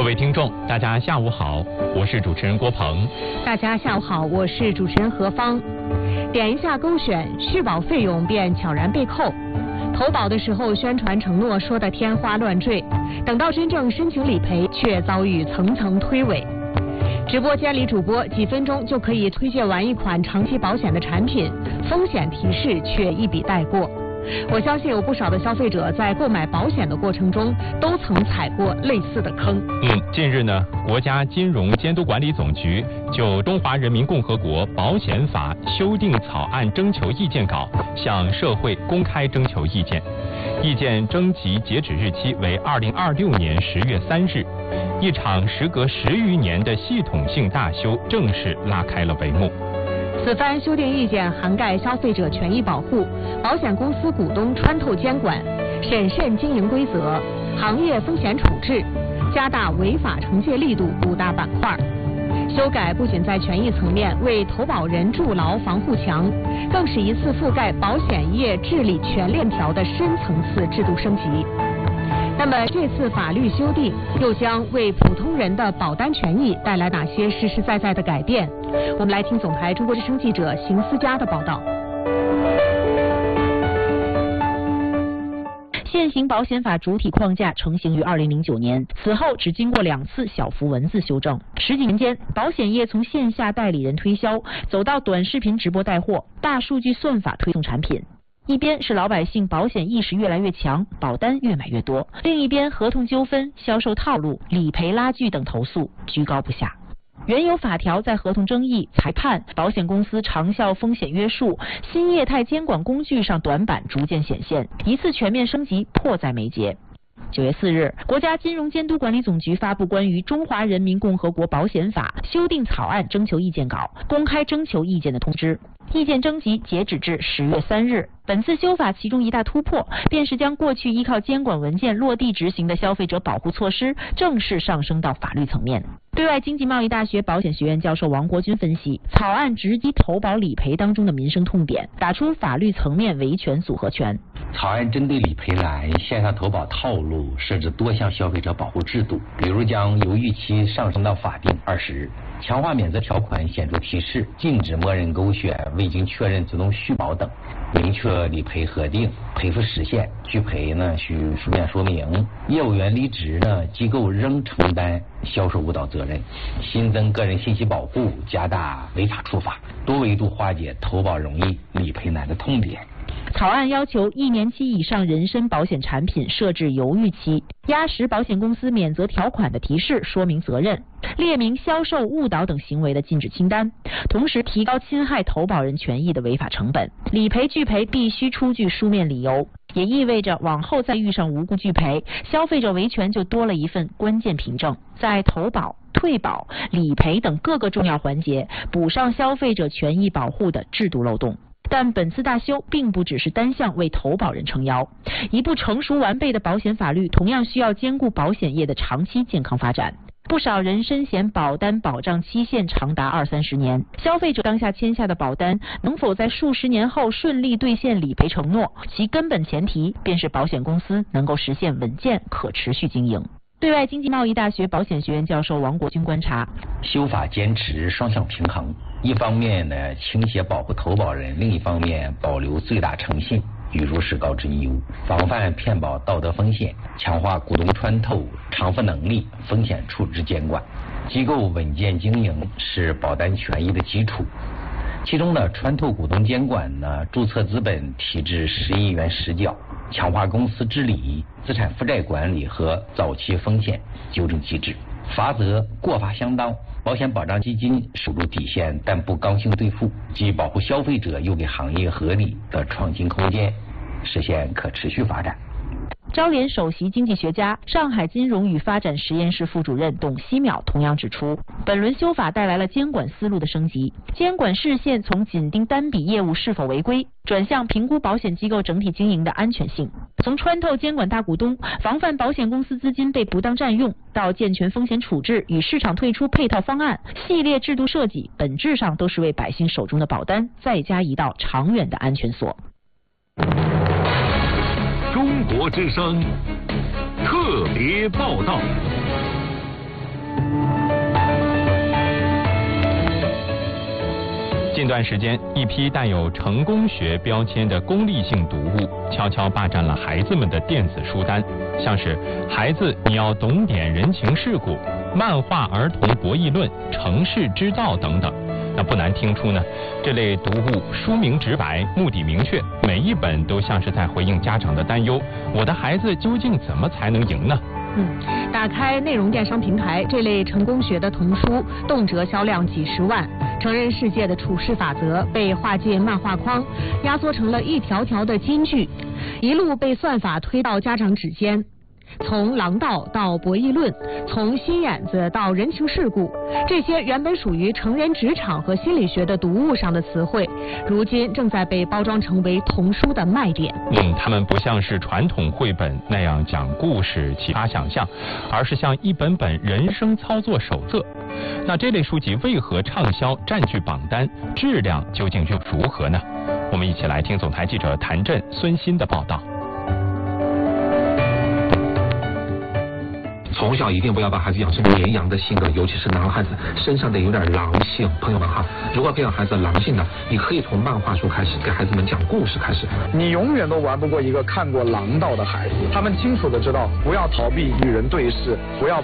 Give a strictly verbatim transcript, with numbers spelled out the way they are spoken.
位听众，大家下午好，我是主持人郭鹏。 大家下午好，我是主持人何芳。点一下勾选，续保费用便悄然被扣。投保的时候宣传承诺说的天花乱坠，等到真正申请理赔，却遭遇层层推诿。直播间里主播几分钟就可以推荐完一款长期保险的产品，风险提示却一笔带过。我相信有不少的消费者在购买保险的过程中都曾踩过类似的坑。 嗯，近日呢，国家金融监督管理总局就《中华人民共和国保险法》修订草案征求意见稿向社会公开征求意见，意见征集截止日期为二零二六年十月三日。一场时隔十余年的系统性大修正式拉开了帷幕。 此番修订意见涵盖消费者权益保护、保险公司股东穿透监管、审慎经营规则、行业风险处置、加大违法惩戒力度五大板块。修改不仅在权益层面为投保人筑牢防护墙，更是一次覆盖保险业治理全链条的深层次制度升级。那么这次法律修订又将为普通人的保单权益带来哪些实实在在的改变？我们来听总台中国之声记者邢思佳的报道。 现行保险法主体框架成型于二零零九年，此后只经过两次小幅文字修正。十几年间，保险业从线下代理人推销走到短视频直播带货、大数据算法推送产品。一边是老百姓保险意识越来越强，保单越买越多；另一边合同纠纷、销售套路、理赔拉锯等投诉居高不下。原有法条在合同争议、裁判、保险公司长效风险约束、新业态监管工具上短板逐渐显现，一次全面升级迫在眉睫。九月四日，国家金融监督管理总局发布关于《中华人民共和国保险法》修订草案征求意见稿，公开征求意见的通知。意见征集截止至十月三日。本次修法其中一大突破，便是将过去依靠监管文件落地执行的消费者保护措施正式上升到法律层面。对外经济贸易大学保险学院教授王国军分析，草案直击投保理赔当中的民生痛点，打出法律层面维权组合拳。 草案针对理赔栏线上投保套路设置多项消费者保护制度，比如将犹豫期上升到法定二十日，强化免责条款显著提示，禁止默认勾选、未经确认自动续保等，明确理赔核定、赔付时限，拒赔呢需书面说明，业务员离职呢，机构仍承担销售误导责任，新增个人信息保护，加大违法处罚，多维度化解投保容易、理赔难的痛点。 草案要求一年期以上人身保险产品设置犹豫期，压实保险公司免责条款的提示说明责任，列明销售误导等行为的禁止清单，同时提高侵害投保人权益的违法成本。理赔拒赔必须出具书面理由，也意味着往后再遇上无故拒赔，消费者维权就多了一份关键凭证，在投保、退保、理赔等各个重要环节补上消费者权益保护的制度漏洞。但本次大修并不只是单向为投保人撑腰，一部成熟完备的保险法律同样需要兼顾保险业的长期健康发展。不少人身险保单保障期限长达二三十年，消费者当下签下的保单能否在数十年后顺利兑现理赔承诺，其根本前提便是保险公司能够实现稳健可持续经营。对外经济贸易大学保险学院教授王国军观察， 修法坚持双向平衡，一方面呢倾斜保护投保人，另一方面保留最大诚信与如实告知义务，防范骗保道德风险，强化股东穿透、偿付能力、风险处置监管，机构稳健经营是保单权益的基础。其中呢，穿透股东监管呢，注册资本提至十亿元实缴，强化公司治理、资产负债管理和早期风险纠正机制，罚则过罚相当。保险保障基金守住底线，但不刚性兑付，既保护消费者，又给行业合理的创新空间，实现可持续发展。 招联首席经济学家、上海金融与发展实验室副主任董希淼同样指出，本轮修法带来了监管思路的升级，监管视线从紧盯单笔业务是否违规，转向评估保险机构整体经营的安全性；从穿透监管大股东，防范保险公司资金被不当占用，到健全风险处置与市场退出配套方案，系列制度设计本质上都是为百姓手中的保单再加一道长远的安全锁。 中国之声特别报道。 近段时间，一批带有成功学标签的功利性读物悄悄霸占了孩子们的电子书单，像是“孩子你要懂点人情世故”、“漫画儿童博弈论”、“城市之道”等等。那不难听出呢，这类读物书名直白，目的明确，每一本都像是在回应家长的担忧：我的孩子究竟怎么才能赢呢？ 嗯，打开内容电商平台，这类成功学的童书动辄销量几十万。成人世界的处事法则被划进漫画框，压缩成了一条条的金句，一路被算法推到家长指尖。从狼道到博弈论，从心眼子到人情世故，这些原本属于成人职场和心理学的读物上的词汇，如今正在被包装成为童书的卖点。 嗯，它们不像是传统绘本那样讲故事、启发想象，而是像一本本人生操作手册。那这类书籍为何畅销、占据榜单？质量究竟又如何呢？我们一起来听总台记者谭震、孙鑫的报道。 从小一定不要把孩子养成绵羊的性格，尤其是男孩子身上得有点狼性。朋友们哈，如果培养孩子狼性的，你可以从漫画书开始，给孩子们讲故事开始。 你永远都玩不过一个看过狼道的孩子，他们清楚的知道不要逃避与人对视，不要